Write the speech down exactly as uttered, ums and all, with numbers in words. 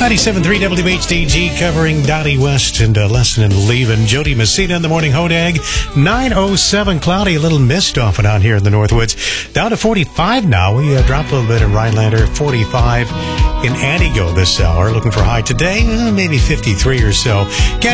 ninety-seven point three W H D G covering Dottie West and uh, Lesson and Leaving. Jody Messina in the morning. Hodag, nine oh seven, cloudy, a little mist off and on here in the Northwoods. Down to forty-five now. We uh, dropped a little bit in Rhinelander, forty-five in Antigo this hour. Looking for a high today, uh, maybe fifty-three or so. Can't